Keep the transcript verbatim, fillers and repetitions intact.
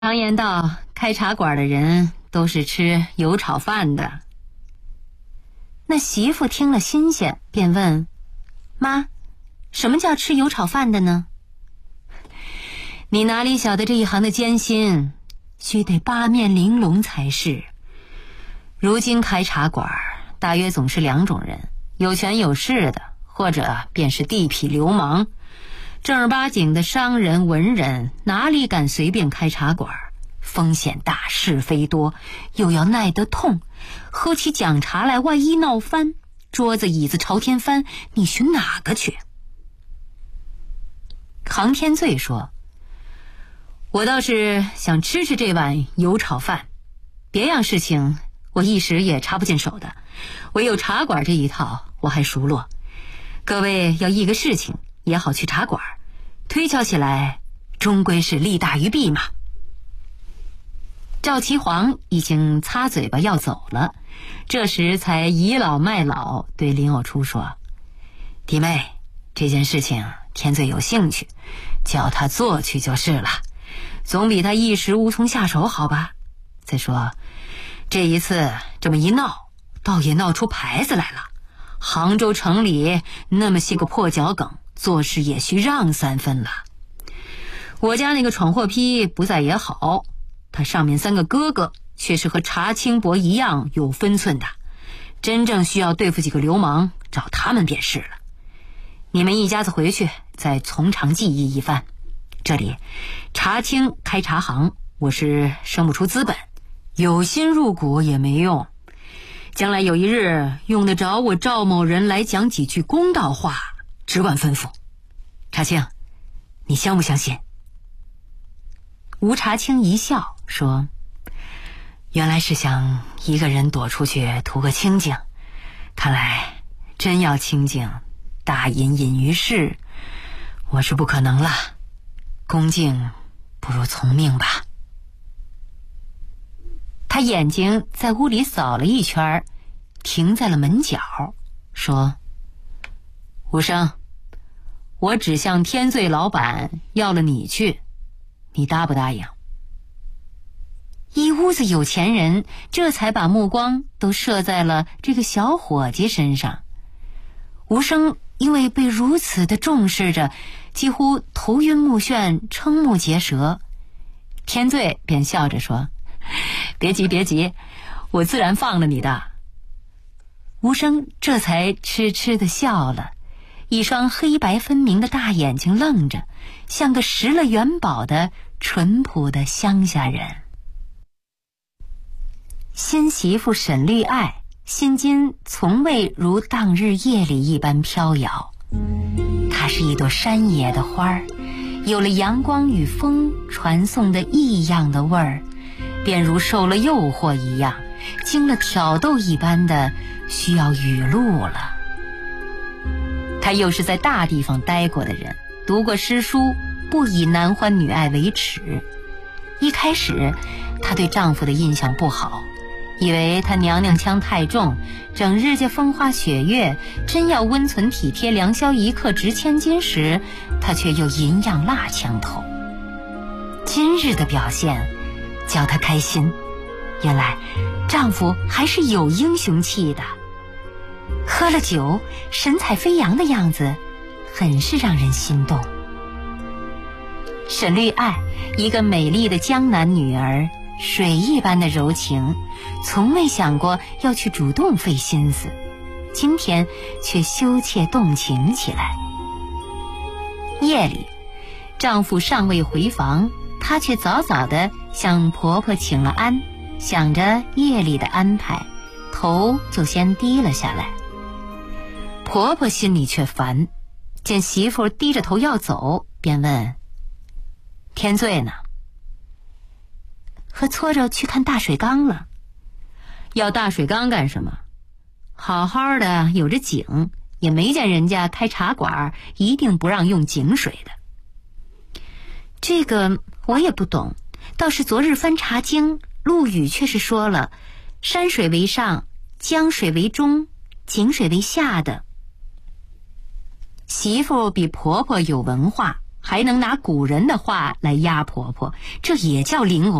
常言道，开茶馆的人都是吃油炒饭的。那媳妇听了新鲜，便问：妈，什么叫吃油炒饭的呢？你哪里晓得这一行的艰辛，须得八面玲珑才是。如今开茶馆大约总是两种人，有权有势的，或者便是地痞流氓。正儿八经的商人文人哪里敢随便开茶馆，风险大，是非多，又要耐得痛，喝起讲茶来万一闹翻，桌子椅子朝天翻，你寻哪个去？杭天醉说：我倒是想吃吃这碗油炒饭，别样事情我一时也插不进手的，唯有茶馆这一套我还熟络。各位要议个事情，也好去茶馆，推敲起来终归是利大于弊嘛。赵岐黄已经擦嘴巴要走了，这时才倚老卖老对林藕初说：弟妹，这件事情天醉有兴趣，叫他做去就是了，总比他一时无从下手好吧。再说这一次这么一闹，倒也闹出牌子来了，杭州城里那么些个破脚梗，做事也需让三分了。我家那个闯祸批不在也好，他上面三个哥哥却是和查清伯一样有分寸的，真正需要对付几个流氓，找他们便是了。你们一家子回去再从长计议一番。这里查清开茶行，我是生不出资本，有心入股也没用，将来有一日用得着我赵某人来讲几句公道话，只管吩咐。查清，你相不相信？吴查清一笑说：原来是想一个人躲出去图个清静，看来真要清静，大隐隐于市，我是不可能了。恭敬不如从命吧。他眼睛在屋里扫了一圈，停在了门角，说：无声，我只向天醉老板要了你去，你答不答应？一屋子有钱人这才把目光都射在了这个小伙计身上。无声因为被如此的重视着，几乎头晕目眩，瞠目结舌。天醉便笑着说：别急别急，我自然放了你的。无声这才痴痴地笑了，一双黑白分明的大眼睛愣着，像个拾了元宝的淳朴的乡下人。新媳妇沈绿爱心今从未如当日夜里一般飘摇，它是一朵山野的花儿，有了阳光与风传送的异样的味儿，便如受了诱惑一样，经了挑逗一般的需要雨露了。她又是在大地方待过的人，读过诗书，不以男欢女爱为耻。一开始她对丈夫的印象不好，以为他娘娘腔太重，整日家风花雪月，真要温存体贴，良宵一刻值千金时，他却又银样蜡枪头。今日的表现叫她开心，原来丈夫还是有英雄气的。喝了酒神采飞扬的样子，很是让人心动。沈绿爱一个美丽的江南女儿，水一般的柔情，从未想过要去主动费心思，今天却羞怯动情起来。夜里丈夫尚未回房，她却早早地向婆婆请了安，想着夜里的安排，头就先低了下来。婆婆心里却烦，见媳妇低着头要走，便问：天醉呢？和搓着去看大水缸了。要大水缸干什么？好好的有着井，也没见人家开茶馆一定不让用井水的。这个我也不懂，倒是昨日翻茶经，陆羽却是说了山水为上，江水为中，井水为下的。媳妇比婆婆有文化， 还能拿古人的话来压婆婆，这也叫灵偶。